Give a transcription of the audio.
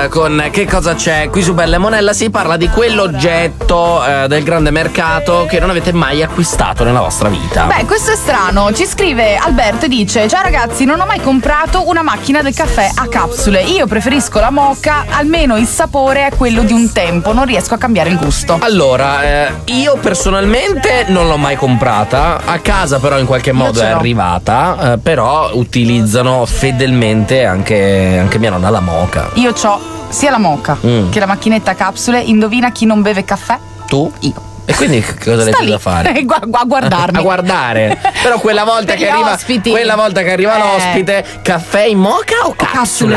con Che cosa c'è? Qui su Bella e Monella si parla di quell'oggetto del grande mercato che non avete mai acquistato nella vostra vita. Beh, questo è strano. Ci scrive Alberto e dice: ciao ragazzi, non ho mai comprato una macchina del caffè a capsule. Io preferisco la moka, almeno il sapore è quello di un tempo, non riesco a cambiare il gusto. Allora, io personalmente non l'ho mai comprata, a casa però in qualche modo è arrivata, però utilizzano fedelmente anche mia nonna la moka. Io c'ho sia la moka che la macchinetta a capsule. Indovina chi non beve caffè? Tu? Io. E quindi che cosa hai da fare? A guardarmi. A guardare. Però quella volta che arriva ospiti. l'ospite, caffè in moka o capsule?